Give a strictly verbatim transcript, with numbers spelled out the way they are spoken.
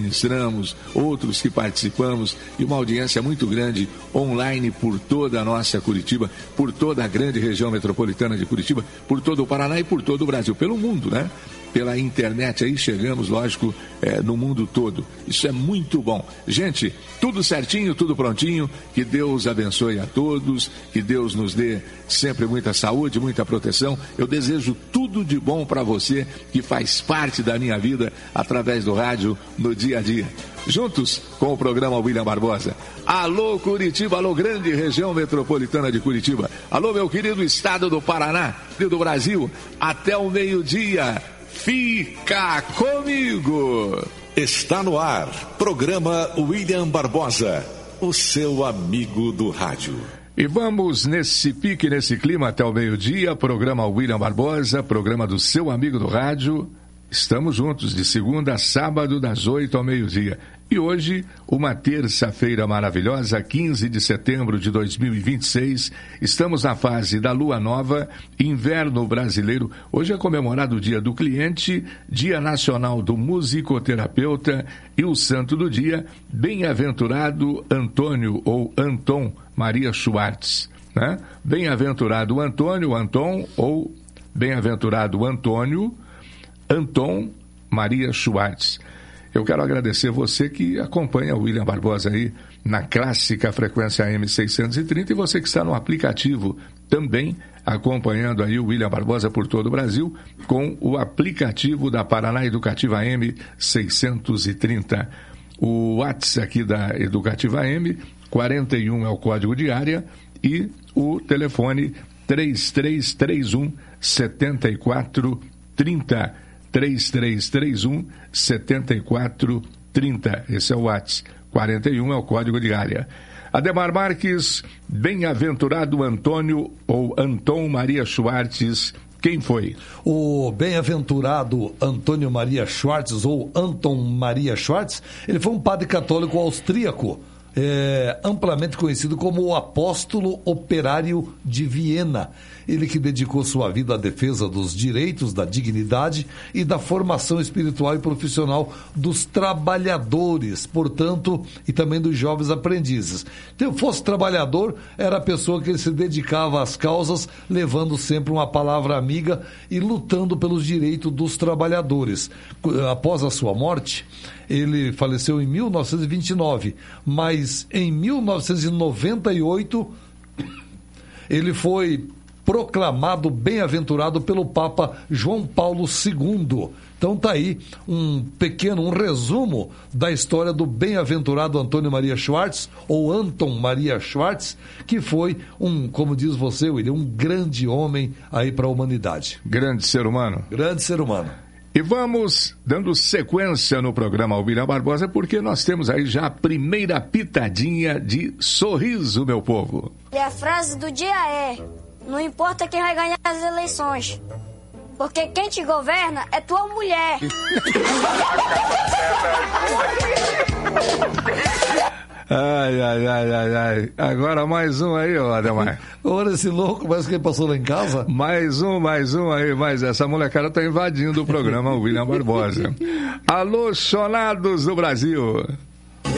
ministramos, outros que participamos, e uma audiência muito grande online por toda a nossa Curitiba, por toda a grande região metropolitana de Curitiba, por todo o Paraná e por todo o Brasil, pelo mundo, né? Pela internet aí chegamos, lógico, é, no mundo todo. Isso é muito bom. Gente, tudo certinho, tudo prontinho. Que Deus abençoe a todos, que Deus nos dê sempre muita saúde, muita proteção. Eu desejo tudo de bom para você que faz parte da minha vida através do rádio no dia a dia. Juntos com o programa William Barbosa. Alô Curitiba, alô grande região metropolitana de Curitiba. Alô meu querido estado do Paraná, do Brasil. Até o meio-dia. Fica comigo! Está no ar, programa William Barbosa, o seu amigo do rádio. E vamos nesse pique, nesse clima até o meio-dia, programa William Barbosa, programa do seu amigo do rádio. Estamos juntos de segunda a sábado, das oito ao meio-dia. E hoje, uma terça-feira maravilhosa, quinze de setembro de dois mil e vinte e seis. Estamos na fase da lua nova, inverno brasileiro. Hoje é comemorado o Dia do Cliente, Dia Nacional do Musicoterapeuta e o santo do dia, bem-aventurado Antônio ou Anton Maria Schwartz, né? Bem-aventurado Antônio, Anton ou bem-aventurado Antônio, Anton Maria Schwartz. Eu quero agradecer você que acompanha o William Barbosa aí na clássica frequência A M seiscentos e trinta e você que está no aplicativo também acompanhando aí o William Barbosa por todo o Brasil com o aplicativo da Paraná Educativa A M seiscentos e trinta. O WhatsApp aqui da Educativa A M, quarenta e um é o código de área e o telefone três três três um, sete quatro três zero. três três três um, sete quatro três zero. Esse é o WhatsApp. quarenta e um é o código de área. Ademar Marques, bem-aventurado Antônio ou Anton Maria Schwartz, quem foi? O bem-aventurado Antônio Maria Schwartz, ou Anton Maria Schwartz, ele foi um padre católico austríaco, é, amplamente conhecido como o apóstolo operário de Viena. Ele que dedicou sua vida à defesa dos direitos, da dignidade e da formação espiritual e profissional dos trabalhadores, portanto, e também dos jovens aprendizes. Se fosse trabalhador, era a pessoa que se dedicava às causas, levando sempre uma palavra amiga e lutando pelos direitos dos trabalhadores. Após a sua morte, ele faleceu em mil novecentos e vinte e nove, mas em mil novecentos e noventa e oito ele foi proclamado bem-aventurado pelo Papa João Paulo segundo. Então tá aí um pequeno, um resumo da história do bem-aventurado Antônio Maria Schwartz, ou Anton Maria Schwartz, que foi um, como diz você, William, um grande homem aí para a humanidade. Grande ser humano. Grande ser humano. E vamos dando sequência no programa William Barbosa, porque nós temos aí já a primeira pitadinha de sorriso, meu povo. E a frase do dia é: não importa quem vai ganhar as eleições, porque quem te governa é tua mulher. Ai, ai, ai, ai, ai. Agora mais um aí, ó, Ademar. Olha esse louco, parece que ele passou lá em casa. Mais um, mais um aí, mas essa molecada tá invadindo o programa William Barbosa. Alô, chonados do Brasil.